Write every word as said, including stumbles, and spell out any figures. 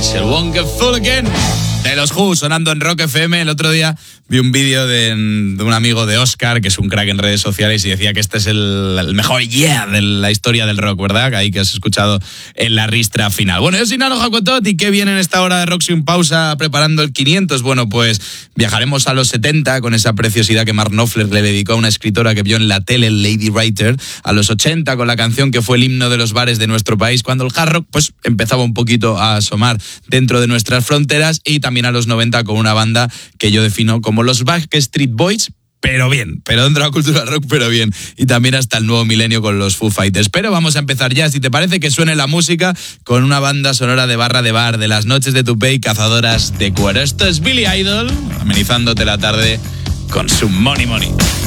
Es el Won't Get Full Again de los Who sonando en Rock F M. El otro día vi un vídeo de, de un amigo de Oscar, que es un crack en redes sociales, y decía que este es el, el mejor yeah de la historia del rock, ¿verdad? Ahí que has escuchado en la ristra final. Bueno, yo soy Nano Jacotot, y ¿qué viene en esta hora de Rock Sin Pausa preparando el quinientos? Bueno, pues viajaremos a los setenta con esa preciosidad que Mark Knopfler le dedicó a una escritora que vio en la tele, Lady Writer, a los ochenta con la canción que fue el himno de los bares de nuestro país, cuando el hard rock pues empezaba un poquito a asomar dentro de nuestras fronteras, y también a los noventa con una banda que yo defino como los Backstreet Boys, pero bien, pero dentro de la cultura rock, pero bien. Y también hasta el nuevo milenio con los Foo Fighters. Pero vamos a empezar ya, si te parece, que suene la música con una banda sonora de barra de bar, de las noches de Tupé y cazadoras de cuero. Esto es Billy Idol, amenizándote la tarde con su Money Money.